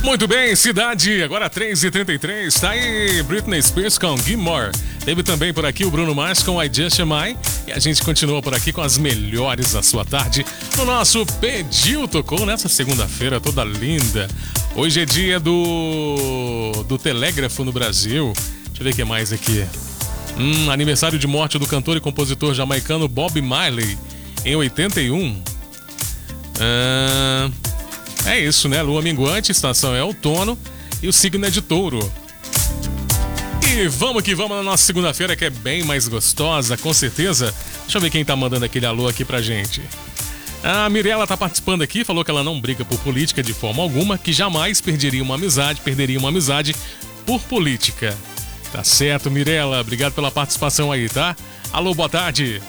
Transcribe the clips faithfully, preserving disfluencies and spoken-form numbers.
Muito bem, cidade, agora três e trinta e três, tá aí Britney Spears com Gilmore. Teve também por aqui o Bruno Mars com I Just Am I. E a gente continua por aqui com as melhores da sua tarde no nosso Pediu Tocou nessa segunda-feira toda linda. Hoje é dia do do telégrafo no Brasil. Deixa eu ver o que mais aqui. Hum, aniversário de morte do cantor e compositor jamaicano Bob Marley em oitenta e um. Ah, é isso, né? Lua minguante, estação é outono e o signo é de touro. E vamos que vamos na nossa segunda-feira, que é bem mais gostosa, com certeza. Deixa eu ver quem tá mandando aquele alô aqui pra gente. A Mirella tá participando aqui, falou que ela não briga por política de forma alguma, que jamais perderia uma amizade, perderia uma amizade por política. Tá certo, Mirella, obrigado pela participação aí, tá? Alô, boa tarde.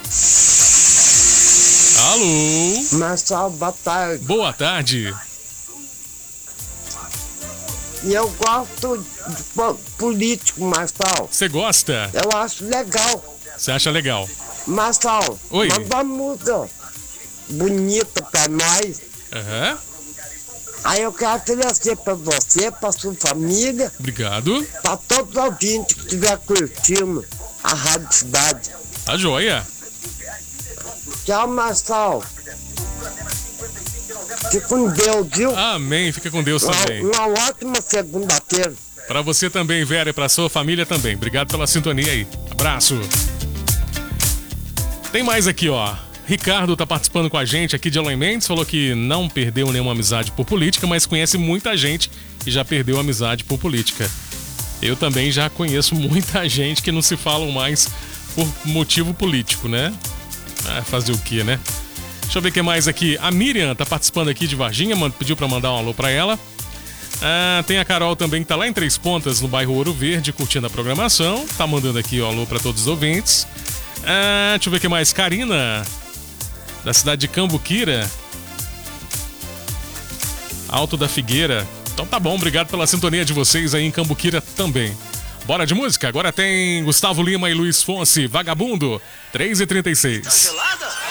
Alô. Marcelo, boa tarde. Boa tarde. E eu gosto de po- político, Marcelo. Você gosta? Eu acho legal. Você acha legal? Marcelo, Oi. manda uma música bonita pra nós. Aham. Aí eu quero oferecer pra você, pra sua família, Obrigado. pra todos os ouvintes que estiver curtindo a Rádio Cidade. Tá joia. Tchau, Marcelo. Fique com Deus, viu? Amém. Fica com Deus também. Uma, uma ótima segunda-feira. Pra você também, Vera, e pra sua família também. Obrigado pela sintonia aí. Abraço. Tem mais aqui, ó. Ricardo tá participando com a gente aqui de Além Mendes, falou que não perdeu nenhuma amizade por política, mas conhece muita gente que já perdeu amizade por política. Eu também já conheço muita gente que não se falam mais por motivo político, né? Ah, fazer o quê, né? Deixa eu ver o que mais aqui. A Miriam tá participando aqui de Varginha, pediu pra mandar um alô pra ela. Ah, tem a Carol também que tá lá em Três Pontas, no bairro Ouro Verde, curtindo a programação. Tá mandando aqui, ó, alô pra todos os ouvintes. Ah, deixa eu ver o que mais. Karina, da cidade de Cambuquira, Alto da Figueira. Então tá bom, obrigado pela sintonia de vocês aí em Cambuquira também. Bora de música? Agora tem Gustavo Lima e Luiz Fonsi, Vagabundo, três e trinta e seis. Tá gelada?